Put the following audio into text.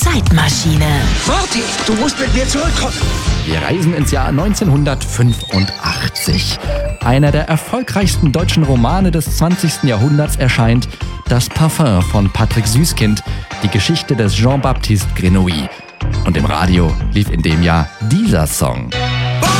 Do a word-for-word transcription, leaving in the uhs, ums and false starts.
Zeitmaschine. Marty, du musst mit mir zurückkommen. Wir reisen ins Jahr neunzehnhundertfünfundachtzig. Einer der erfolgreichsten deutschen Romane des zwanzigsten Jahrhunderts erscheint Das Parfum von Patrick Süskind, die Geschichte des Jean-Baptiste Grenouille. Und im Radio lief in dem Jahr dieser Song.